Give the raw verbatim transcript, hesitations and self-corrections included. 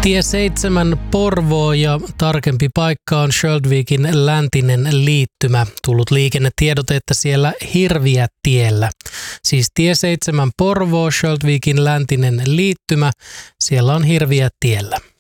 Tie seitsemän Porvoo ja tarkempi paikka on Sjöldvikin läntinen liittymä. Tullut liikennetiedote, että siellä hirviä tiellä. Siis tie seitsemän Porvoo, Sjöldvikin läntinen liittymä, siellä on hirviä tiellä.